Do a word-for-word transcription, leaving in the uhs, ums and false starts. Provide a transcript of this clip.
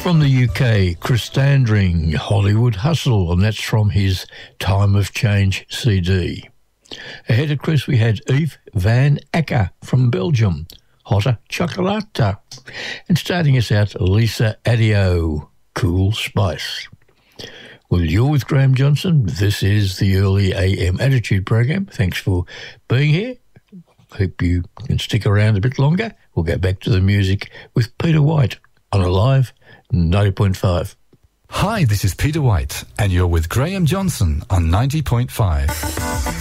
From the U K, Chris Standring, Hollywood Hustle, and that's from his Time of Change C D. Ahead of Chris, we had Yves Van Acker from Belgium, Hotter Chocolata. And starting us out, Lisa Addio, Cool Spice. Well, you're with Graham Johnson. This is the Early A M Attitude Program. Thanks for being here. Hope you can stick around a bit longer. We'll go back to the music with Peter White on Alive ninety point five. Hi, this is Peter White, and you're with Graham Johnson on ninety point five.